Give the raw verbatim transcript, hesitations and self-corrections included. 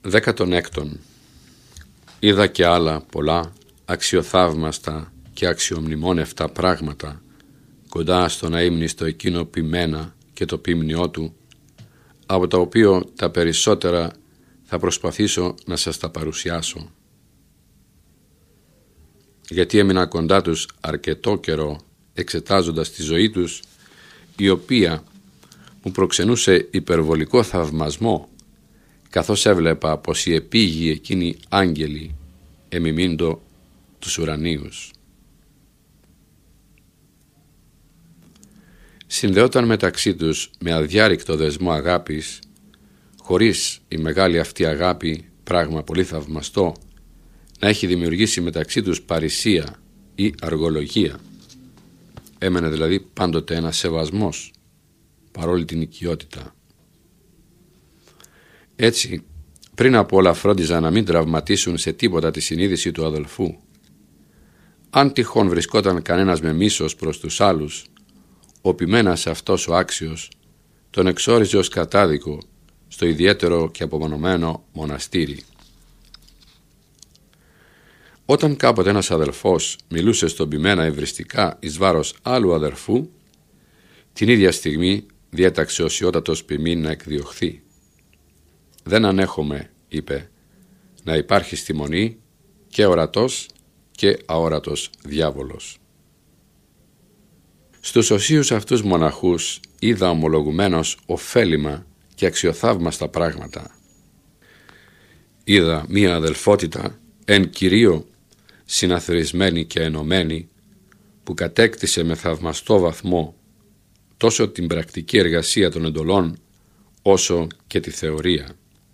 Δέκατον έκτον. Είδα και άλλα πολλά αξιοθαύμαστα και αξιομνημόνευτα πράγματα κοντά στον αείμνηστο εκείνο ποιμένα και το ποίμνιό του, από τα οποία τα περισσότερα θα προσπαθήσω να σας τα παρουσιάσω. Γιατί έμεινα κοντά τους αρκετό καιρό εξετάζοντας τη ζωή τους, η οποία μου προξενούσε υπερβολικό θαυμασμό, καθώς έβλεπα πως οι επίγειοι εκείνοι άγγελοι εμιμήντο τους ουρανίους. Συνδεόταν μεταξύ τους με αδιάρρηκτο δεσμό αγάπης, χωρίς η μεγάλη αυτή αγάπη, πράγμα πολύ θαυμαστό, να έχει δημιουργήσει μεταξύ τους παρησία ή αργολογία. Έμενε δηλαδή πάντοτε ένας σεβασμός, παρόλη την οικειότητα. Έτσι, πριν από όλα φρόντιζα να μην τραυματίσουν σε τίποτα τη συνείδηση του αδελφού. Αν τυχόν βρισκόταν κανένας με μίσος προς τους άλλους, ο ποιμένας αυτός ο άξιος τον εξόριζε ως κατάδικο στο ιδιαίτερο και απομονωμένο μοναστήρι. Όταν κάποτε ένας αδελφός μιλούσε στον ποιμένα ευριστικά εις βάρος άλλου αδελφού, την ίδια στιγμή διέταξε ο σιώτατος ποιμήν να εκδιωχθεί. «Δεν ανέχομαι», είπε, «να υπάρχει στη μονή και ορατός και αόρατος διάβολος». Στους οσίους αυτούς μοναχούς είδα ομολογουμένως ωφέλιμα και αξιοθαύμαστα πράγματα. Είδα μία αδελφότητα εν κυρίω συναθροισμένη και ενωμένη, που κατέκτησε με θαυμαστό βαθμό τόσο την πρακτική εργασία των εντολών όσο και τη θεωρία.